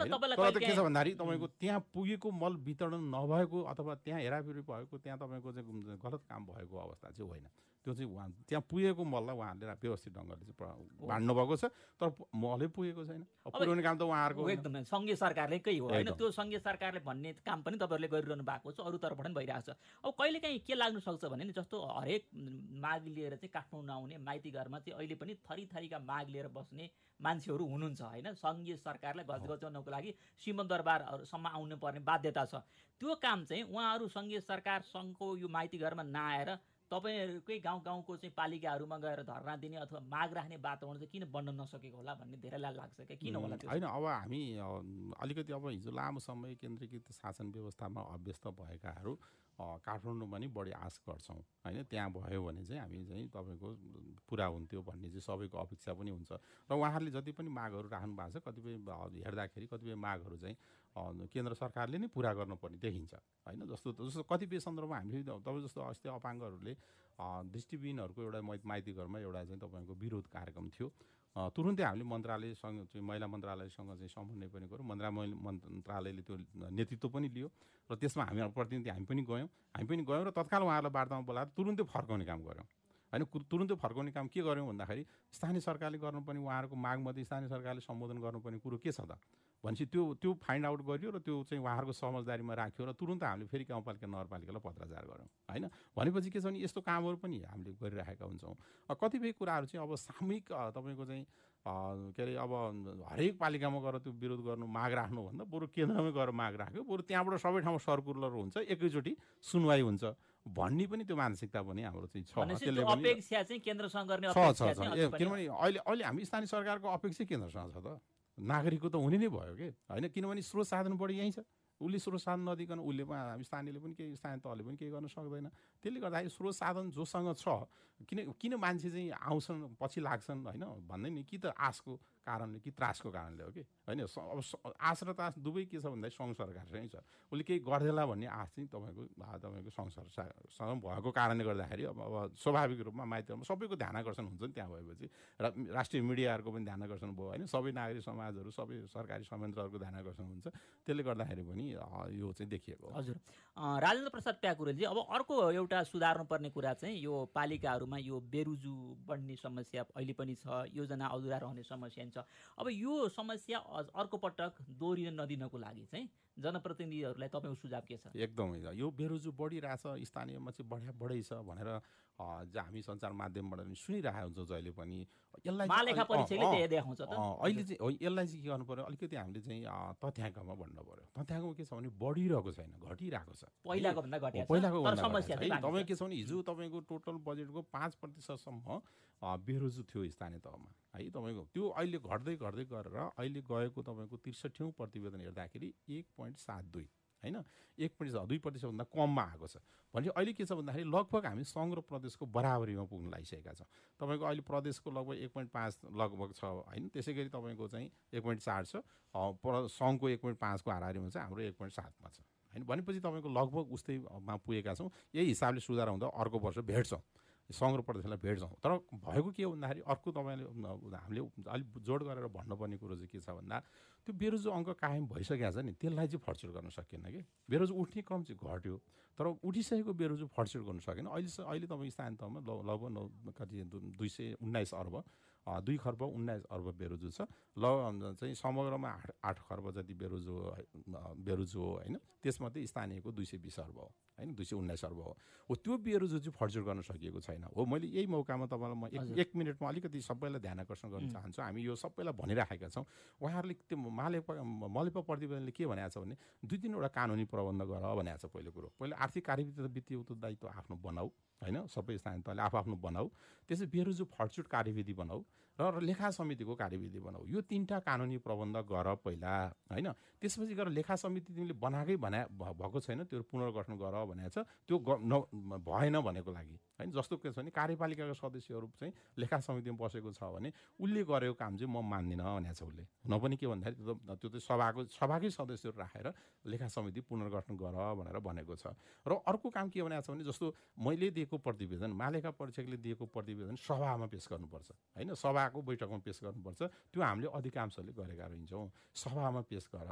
तर के छ भन्दाखेरि तपाईँको त्यहाँ पुगेको मल वितरण नभएको अथवा त्यहाँ हेराफेरी भएको त्यहाँ तपाईँको चाहिँ गलत काम भएको अवस्था चाहिँ होइन। त्यो चाहिँ उहाँ त्यहाँ पुगेको मललाई उहाँहरूले व्यवस्थित ढङ्गले चाहिँ बाँड्नु भएको छ, तर मलै पुगेको छैन। पुर्याउने काम त उहाँहरूको एकदम सङ्घीय सरकारलेकै हो होइन। त्यो सङ्घीय सरकारले भन्ने काम पनि तपाईँहरूले गरिरहनु भएको छ, अरू तर्फबाट पनि भइरहेको छ। अब कहिलेकाहीँ के लाग्न सक्छ भने नि, जस्तो हरेक माग लिएर चाहिँ काठमाडौँ आउने माइती घरमा चाहिँ अहिले पनि थरी थरीका माग लिएर बस्ने मान्छेहरू हुनुहुन्छ होइन। सङ्घीय सरकारलाई घचघचाउनको लागि सिंहदरबारसम्म आउनु पर्ने बाध्यता छ। त्यो काम चाहिँ उहाँहरू सङ्घीय सरकार सङ्घको यो माइती घरमा नआएर तपाईँहरूकै गाउँ गाउँको चाहिँ पालिकाहरूमा गएर धरना दिने अथवा माग राख्ने वातावरण चाहिँ किन बन्न नसकेको होला भन्ने धेरैलाई लाग्छ क्या, किन होला त्यो? होइन, अब हामी अलिकति अब हिजो लामो समय केन्द्रीकृत शासन व्यवस्थामा अभ्यस्त भएकाहरू काठमाडौँमा नि बढी आश गर्छौँ होइन। त्यहाँ भयो भने चाहिँ हामी चाहिँ तपाईँको पुरा हुन्थ्यो भन्ने चाहिँ सबैको अपेक्षा पनि हुन्छ। र उहाँहरूले जति पनि मागहरू राख्नु भएको छ, कतिपय हेर्दाखेरि कतिपय मागहरू चाहिँ केन्द्र सरकारले नै पुरा गर्नुपर्ने देखिन्छ होइन। जस्तो कतिपय सन्दर्भमा हामीले तपाईँ जस्तो अस्ति अपाङ्गहरूले दृष्टिविहीनहरूको एउटा माइती घरमा एउटा चाहिँ तपाईँको विरोध कार्यक्रम थियो। तुरुन्तै हामीले मन्त्रालयसँग चाहिँ महिला मन्त्रालयसँग चाहिँ समन्वय पनि गऱ्यौँ। मन्त्रालयले त्यो नेतृत्व पनि लियो र त्यसमा हामी प्रतिनिधि हामी पनि गयौँ र तत्काल उहाँहरूलाई वार्तामा बोलाएर तुरुन्तै फर्काउने काम गऱ्यौँ होइन। तुरुन्तै फर्काउने काम के गऱ्यौँ भन्दाखेरि स्थानीय सरकारले गर्नुपर्ने उहाँहरूको मागमध्ये स्थानीय सरकारले सम्बोधन गर्नुपर्ने कुरो के छ त भनेपछि त्यो फाइन्ड आउट गरियो र त्यो चाहिँ उहाँहरूको समझदारीमा राख्यो र तुरुन्त हामीले फेरि गाउँपालिका नगरपालिकालाई पत्राचार गऱ्यौँ होइन। भनेपछि के छ भने यस्तो कामहरू पनि हामीले गरिरहेका हुन्छौँ। कतिपय कुराहरू चाहिँ अब सामूहिक तपाईँको चाहिँ के अरे अब हरेक पालिकामा गएर त्यो विरोध गर्नु माग राख्नुभन्दा बरु केन्द्रमै गएर माग राख्यो, बरु त्यहाँबाट सबै ठाउँमा सर्कुलर हुन्छ, एकैचोटि सुनवाई हुन्छ भन्ने पनि त्यो मानसिकता पनि हाम्रो चाहिँ छ। त्यसले पनि अपेक्षा चाहिँ केन्द्रसँग गर्ने अपेक्षा छ। किनभने अहिले हामी स्थानीय सरकारको अपेक्षा केन्द्रसँग छ त, नागरिकको त हुने नै भयो कि होइन। किनभने स्रोत साधन बढी यहीँ छ, उसले स्रोत साधन नदिकन उसले हामी स्थानीयले पनि केही स्थानीय तहले पनि केही गर्न सक्दैन। त्यसले गर्दाखेरि स्रोत साधन जोसँग छ किन मान्छे चाहिँ आउँछन् पछि लाग्छन् होइन भन्दै नि, कि त आशको कारणले कि त्रासको कारणले हो कि होइन। अब आश र त्रास दुवै के छ भन्दाखेरि सङ्घ सरकारसँगै छ। उसले केही गर्देला भन्ने आश चाहिँ तपाईँको सङ्घ सरकारसँग भएको कारणले गर्दाखेरि अब स्वाभाविक रूपमा माइतीमा सबैको ध्यान आकर्षण हुन्छ नि। त्यहाँ भएपछि र राष्ट्रिय मिडियाहरूको पनि ध्यान आकर्षण भयो होइन, सबै नागरिक समाजहरू सबै सरकारी संयन्त्रहरूको ध्यान आकर्षण हुन्छ। त्यसले गर्दाखेरि पनि यो चाहिँ देखिएको। हजुर, राजेन्द्र प्रसाद प्याकुरेलजी, अब अर्को एउटा सुधार्नुपर्ने कुरा चाहिँ यो पालिकाहरूमा यो बेरुजु बढ्ने समस्या अहिले पनि छ, योजना अधुरा रहने समस्या छ। अब यो समस्या अर्को पटक दोहोरिन नदिनको लागि चाहिँ जनप्रतिनिधिहरूलाई तपाईँको सुझाव के छ? एकदमै यो बेरोजु बढिरहेछ, स्थानीयमा चाहिँ बढै छ भनेर हामी सञ्चार माध्यमबाट पनि सुनिरहेको हुन्छौँ जहिले पनि। यसलाई मालेखा परिचयले त्यही देखाउँछ त। अहिले चाहिँ यसलाई चाहिँ के गर्नु पर्यो, अलिकति हामीले चाहिँ तथ्याङ्कमा भन्नु पर्यो। तथ्याङ्कमा के छ भने बढिरहेको छैन, घटिरहेको छ। पहिलाको भन्दा घटेको समस्या तपाईँ के छ भने हिजो तपाईँको टोटल बजेटको 5% बेरोजु थियो स्थानीय तहमा है तपाईँको। त्यो अहिले घट्दै गरेर अहिले गएको तपाईँको 63औं प्रतिवेदन हेर्दाखेरि 1.72 होइन 1.2% भन्दा कममा आएको छ। भने अहिले के छ भन्दाखेरि लगभग हामी सङ्घ र प्रदेशको बराबरीमा पुग्न लागिसकेका छौँ। तपाईँको अहिले प्रदेशको लगभग 1.5 लगभग छ होइन। त्यसै गरी तपाईँको चाहिँ 1.4 छ, सङ्घको 1.5 को हाराहारीमा छ, हाम्रो 1.7 मा छ होइन। भनेपछि तपाईँको लगभग उस्तैमा पुगेका छौँ। यही हिसाबले सुधार हुँदा अर्को वर्ष भेट्छौँ, सङ्घ र प्रदेशलाई भेट्छौँ। तर भएको के हो भन्दाखेरि अर्को तपाईँले हामीले अलिक जोड गरेर भन्नुपर्ने कुरो चाहिँ के छ भन्दा त्यो बेरोजु अङ्क कायम भइसकेको छ नि, त्यसलाई चाहिँ फर्चुट गर्न सकिएन कि। बेरोजु उठ्ने क्रम चाहिँ घट्यो, तर उठिसकेको बेरोजु फर्चुट गर्न सकेन। अहिले तपाईँ स्थानीय तहमा लगभग कति 219 अर्ब 2 खर्ब 19 अर्ब बेरोजु छ। चाहिँ समग्रमा 8 खर्ब जति बेरोजु हो होइन। त्यसमध्ये स्थानीयको 220 अर्ब हो होइन, 219 अर्ब हो। त्यो बेरोजु चाहिँ फर्चुट गर्न सकिएको छैन हो। मैले यही मौकामा तपाईँलाई म एक मिनटमा अलिकति सबैलाई ध्यान आकर्षण गर्न चाहन्छु। हामी यो सबैलाई भनिराखेका छौँ। उहाँहरूले त्यो मलेपा प्रतिवेदनले के भनेको छ भने 2-3वटा कानुनी प्रबन्ध गर भनेको छ। पहिलो आर्थिक कार्यविधि र वित्तीय उत्तरदायित्व आफ्नो बनाऊ होइन, सबै स्थानीय तहले आफ्नो बनाऊ। त्यसै बेरोजु फर्चुट कार्यविधि बनाऊ र लेखा समितिको कार्यविधि बनाऊ। यो 3टा कानुनी प्रबन्ध गर पहिला होइन। त्यसपछि गएर लेखा समिति तिमीले बनाएकै भएको छैन, त्यो पुनर्गठन गर भनेको छ। त्यो भएन भनेको लागि होइन। जस्तो के छ भने कार्यपालिकाका सदस्यहरू चाहिँ लेखा समितिमा बसेको छ भने उसले गरेको काम चाहिँ म मान्दिनँ भनेको छ उसले। हुन पनि के भन्दाखेरि त्यो चाहिँ सभाकै सदस्यहरू राखेर लेखा समिति पुनर्गठन गर भनेर भनेको छ। र अर्को काम के भनेको छ भने जस्तो मैले दिएको प्रतिवेदन, मालेखा परीक्षकले दिएको प्रतिवेदन सभामा पेश गर्नुपर्छ होइन, सभाको बैठकमा पेश गर्नुपर्छ। त्यो हामीले अधिकांशले गरेका रहन्छौँ। सभामा पेश गर